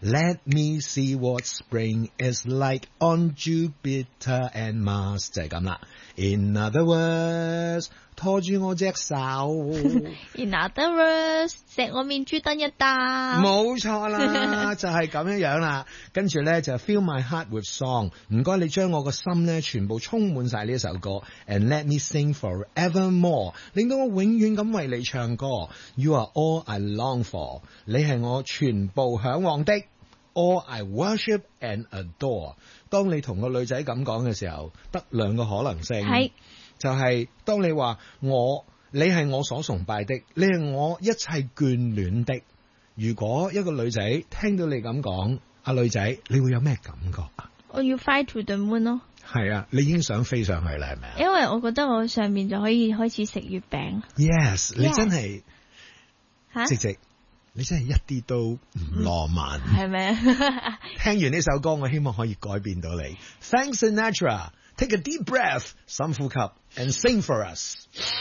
Let me see what spring is like on Jupiter and Mars 就係咁啦。In other words， 拖住我隻手。 In other words， 錫我面珠燈一啖。 冇錯啦，就係咁樣啦。跟住咧就 Fill my heart with song， 唔該你將我個心咧全部充滿晒呢一首歌 ，and let me sing forevermore， 令到我永遠咁為你唱歌。You are all I long for， 你係我全部向往的。All I worship and adore。當你同個女仔咁講嘅時候，得兩個可能性，係就係當你話你係我所崇拜的，你係我一切眷戀的。如果一個女仔聽到你咁講，阿女仔，你會有咩感覺啊？ 我要 fly to the moon 咯。 係啊，你已經想飛上去啦，係咪啊？ 因為我覺得我上面就可以開始食月餅。 Yes， 你真係嚇， 直你真係一啲都唔浪漫， 係咪？ 聽完呢首歌，我希望可以改變到你。Thanks Sinatra，take a deep breath， 深呼吸 ，and sing for us。